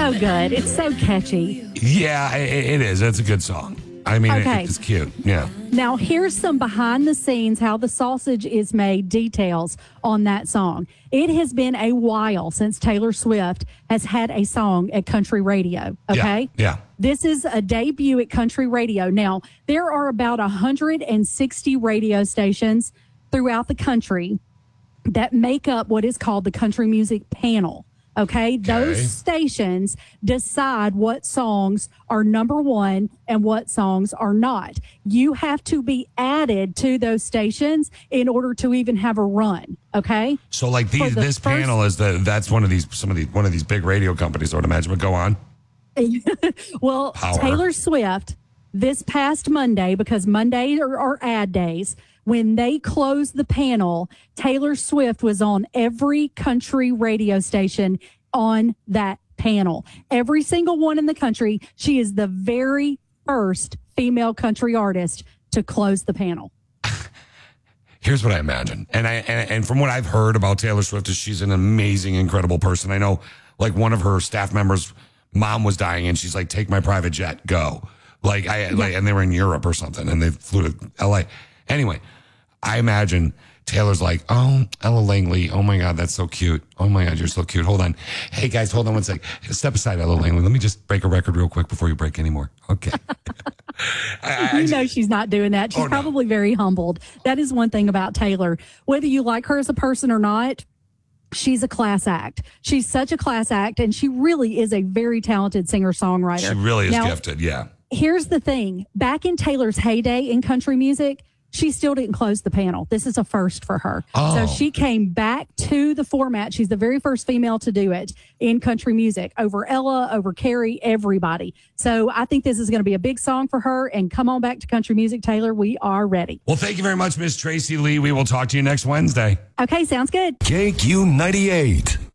so good. It's so catchy. Yeah, it is. It's a good song. I mean, Okay. it's cute. Yeah. Now, here's some behind the scenes, how the sausage is made details on that song. It has been a while since Taylor Swift has had a song at country radio. Okay. Yeah. This is a debut at country radio. Now, there are about 160 radio stations throughout the country that make up what is called the country music panel. Okay, those stations decide what songs are number one and what songs are not. You have to be added to those stations in order to even have a run. Okay, So like this panel is that's one of these big radio companies, I would imagine, would go on. Well, Power. Taylor Swift this past Monday, because Mondays are ad days. When they closed the panel, Taylor Swift was on every country radio station on that panel. Every single one in the country. She is the very first female country artist to close the panel. Here's what I imagine. And from what I've heard about Taylor Swift is she's an amazing, incredible person. I know like one of her staff members' mom was dying and she's like, take my private jet, go. And they were in Europe or something and they flew to LA. Anyway, I imagine Taylor's like, oh, Ella Langley. Oh my God, that's so cute. Oh my God, you're so cute. Hold on. Hey guys, hold on one sec. Step aside, Ella Langley. Let me just break a record real quick before you break any more. Okay. You know she's not doing that. She's probably very humbled. That is one thing about Taylor. Whether you like her as a person or not, she's a class act. She's such a class act, and she really is a very talented singer-songwriter. She really is gifted, yeah. Here's the thing. Back in Taylor's heyday in country music, she still didn't close the panel. This is a first for her. Oh. So she came back to the format. She's the very first female to do it in country music over Ella, over Carrie, everybody. So I think this is going to be a big song for her. And come on back to country music, Taylor. We are ready. Well, thank you very much, Miss Tracy Lee. We will talk to you next Wednesday. Okay, sounds good. KQ98.